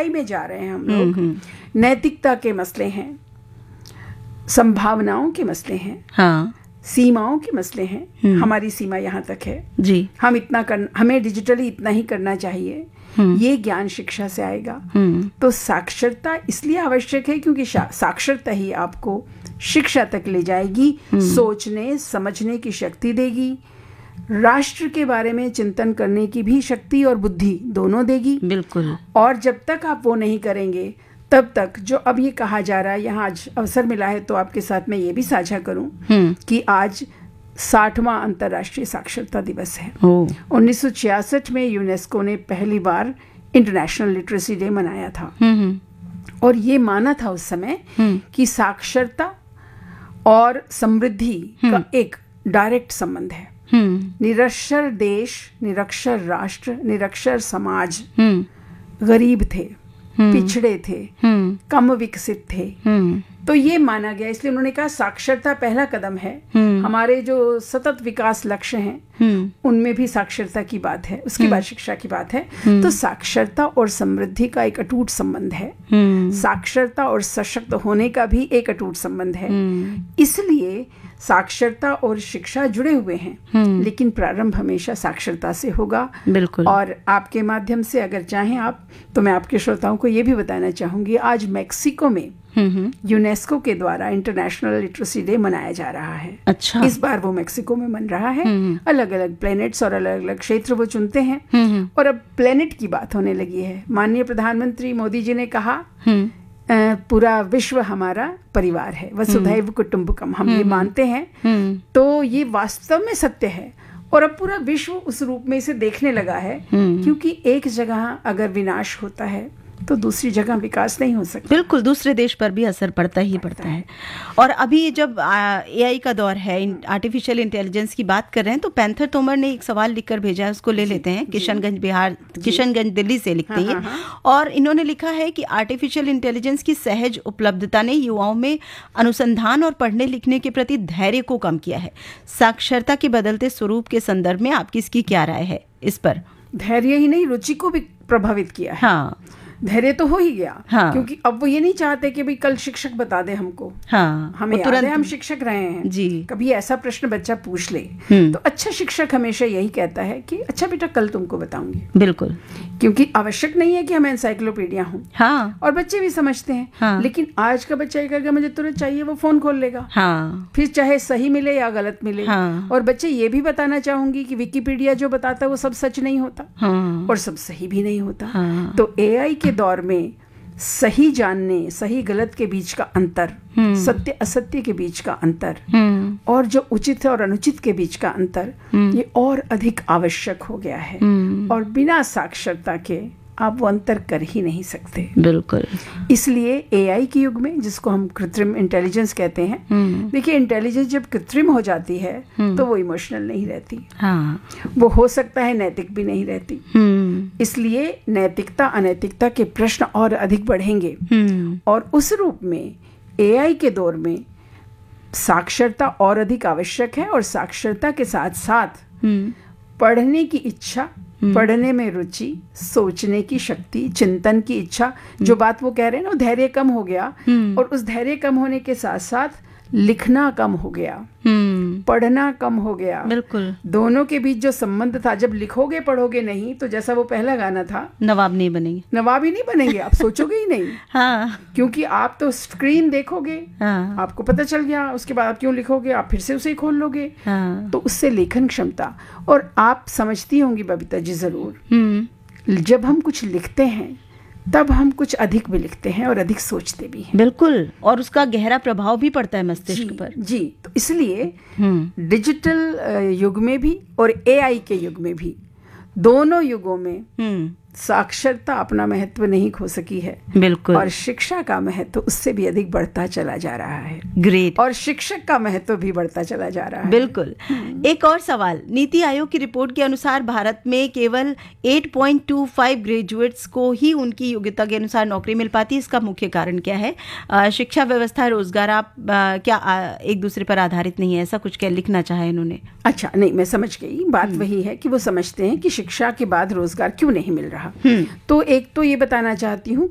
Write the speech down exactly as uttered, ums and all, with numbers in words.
गहराई में जा रहे हैं हम लोग। नैतिकता के मसले हैं, संभावनाओं के मसले हैं, हाँ, सीमाओं के मसले हैं। हमारी सीमा यहाँ तक है जी, हम इतना कर, हमें डिजिटली इतना ही करना चाहिए, ये ज्ञान शिक्षा से आएगा। तो साक्षरता इसलिए आवश्यक है क्योंकि साक्षरता ही आपको शिक्षा तक ले जाएगी, सोचने समझने की शक्ति देगी, राष्ट्र के बारे में चिंतन करने की भी शक्ति और बुद्धि दोनों देगी। बिल्कुल। और जब तक आप वो नहीं करेंगे तब तक जो अब ये कहा जा रहा है, यहाँ आज अवसर मिला है तो आपके साथ मैं ये भी साझा करूं कि आज साठवां अंतर्राष्ट्रीय साक्षरता दिवस है। उन्नीस सौ छियासठ में यूनेस्को ने पहली बार इंटरनेशनल लिटरेसी डे मनाया था और ये माना था उस समय कि साक्षरता और समृद्धि का एक डायरेक्ट संबंध है। निरक्षर देश, निरक्षर राष्ट्र, निरक्षर समाज गरीब थे, पिछड़े थे, कम विकसित थे। तो ये माना गया, इसलिए उन्होंने कहा साक्षरता पहला कदम है। हमारे जो सतत विकास लक्ष्य हैं उनमें भी साक्षरता की बात है, उसके बाद शिक्षा की बात है। तो साक्षरता और समृद्धि का एक अटूट संबंध है, साक्षरता और सशक्त होने का भी एक अटूट संबंध है। इसलिए साक्षरता और शिक्षा जुड़े हुए हैं, लेकिन प्रारंभ हमेशा साक्षरता से होगा। बिल्कुल। और आपके माध्यम से अगर चाहें आप तो मैं आपके श्रोताओं को ये भी बताना चाहूंगी, आज मैक्सिको में यूनेस्को के द्वारा इंटरनेशनल लिटरेसी डे मनाया जा रहा है। अच्छा। इस बार वो मैक्सिको में मन रहा है। अलग अलग प्लेनेट्स और अलग अलग क्षेत्र वो चुनते हैं और अब प्लेनेट की बात होने लगी है। माननीय प्रधानमंत्री मोदी जी ने कहा पूरा विश्व हमारा परिवार है, वसुधैव कुटुंबकम, हम ये मानते हैं। तो ये वास्तव में सत्य है और अब पूरा विश्व उस रूप में इसे देखने लगा है, क्योंकि एक जगह अगर विनाश होता है तो दूसरी जगह विकास नहीं हो सकता। बिल्कुल, दूसरे देश पर भी असर पड़ता ही पड़ता है। और अभी जब एआई का दौर है, आर्टिफिशियल इंटेलिजेंस की बात कर रहे हैं, तो पैंथर तोमर ने एक सवाल लिखकर भेजा है, उसको ले लेते हैं। किशनगंज बिहार, किशनगंज दिल्ली से लिखते हैं। हाँ, हाँ, और इन्होंने लिखा है कि आर्टिफिशियल इंटेलिजेंस की सहज उपलब्धता ने युवाओं में अनुसंधान और पढ़ने लिखने के प्रति धैर्य को कम किया है। साक्षरता के बदलते स्वरूप के संदर्भ में आपकी इसकी क्या राय है इस पर? धैर्य ही नहीं, रुचि को भी प्रभावित किया है। हाँ, धैर्य तो हो ही गया। हाँ। क्योंकि अब वो ये नहीं चाहते कि भाई कल शिक्षक बता दे हमको। हाँ, हमें याद है हम शिक्षक रहे हैं जी। कभी ऐसा प्रश्न बच्चा पूछ ले तो अच्छा शिक्षक हमेशा यही कहता है कि अच्छा बेटा कल तुमको बताऊंगी। बिल्कुल, क्योंकि आवश्यक नहीं है कि हमें एनसाइक्लोपीडिया हूँ। हाँ। और बच्चे भी समझते हैं। हाँ। लेकिन आज का बच्चा कहेगा मुझे तुरंत चाहिए, वो फोन खोल लेगा। हाँ। फिर चाहे सही मिले या गलत मिले। हाँ। और बच्चे ये भी बताना चाहूंगी कि विकिपीडिया जो बताता है वो सब सच नहीं होता। हाँ। और सब सही भी नहीं होता। हाँ। तो एआई के दौर में सही जानने, सही गलत के बीच का अंतर, सत्य असत्य के बीच का अंतर और जो उचित और अनुचित के बीच का अंतर, ये और अधिक आवश्यक हो गया है। और बिना साक्षरता के आप वो अंतर कर ही नहीं सकते। बिल्कुल। इसलिए एआई के युग में, जिसको हम कृत्रिम इंटेलिजेंस कहते हैं, देखिए इंटेलिजेंस जब कृत्रिम हो जाती है तो वो इमोशनल नहीं रहती। हाँ। वो हो सकता है नैतिक भी नहीं रहती। इसलिए नैतिकता अनैतिकता के प्रश्न और अधिक बढ़ेंगे। और उस रूप में एआई के दौर में साक्षरता और अधिक आवश्यक है। और साक्षरता के साथ साथ पढ़ने की इच्छा, पढ़ने में रुचि, सोचने की शक्ति, चिंतन की इच्छा, जो बात वो कह रहे हैं ना, धैर्य कम हो गया। और उस धैर्य कम होने के साथ साथ लिखना कम हो गया, पढ़ना कम हो गया। बिल्कुल। दोनों के बीच जो संबंध था, जब लिखोगे पढ़ोगे नहीं तो जैसा वो पहला गाना था, नवाब नहीं बनेंगे। नवाब ही नहीं बनेंगे, आप सोचोगे ही नहीं। हाँ। क्योंकि आप तो स्क्रीन देखोगे। हाँ। आपको पता चल गया, उसके बाद आप क्यों लिखोगे, आप फिर से उसे खोल लोगे। हाँ। तो उससे लेखन क्षमता, और आप समझती होंगी बबीता जी जरूर, जब हम कुछ लिखते हैं तब हम कुछ अधिक भी लिखते हैं और अधिक सोचते भी हैं। बिल्कुल। और उसका गहरा प्रभाव भी पड़ता है मस्तिष्क पर। जी। तो इसलिए डिजिटल युग में भी और एआई के युग में भी, दोनों युगों में साक्षरता अपना महत्व नहीं खो सकी है। बिल्कुल। और शिक्षा का महत्व उससे भी अधिक बढ़ता चला जा रहा है। ग्रेट। और शिक्षक का महत्व भी बढ़ता चला जा रहा है। बिल्कुल। एक और सवाल, नीति आयोग की रिपोर्ट के अनुसार भारत में केवल आठ पॉइंट दो पाँच ग्रेजुएट्स को ही उनकी योग्यता के अनुसार नौकरी मिल पाती है। इसका मुख्य कारण क्या है? आ, शिक्षा व्यवस्था, रोजगार, आप आ, क्या आ, एक दूसरे पर आधारित नहीं है, ऐसा कुछ क्या लिखना चाहे इन्होंने? अच्छा, नहीं, मैं समझ गई। बात वही है कि वो समझते हैं कि शिक्षा के बाद रोजगार क्यों नहीं मिल रहा। तो एक तो ये बताना चाहती हूँ